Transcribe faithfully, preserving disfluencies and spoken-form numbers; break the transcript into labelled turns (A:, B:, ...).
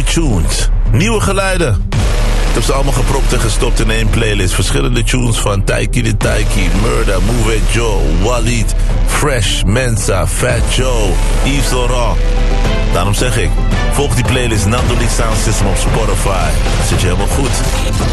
A: tunes. Nieuwe geluiden. Ik heb ze allemaal gepropt en gestopt in één playlist. Verschillende tunes van Taiki de Taiki, Murda, Move It Joe, Walid, Fresh, Mensa, Fat Joe, Yves Laurent. Daarom zeg ik, volg die playlist Nando Lee Sound System op Spotify. Dan zit je helemaal goed.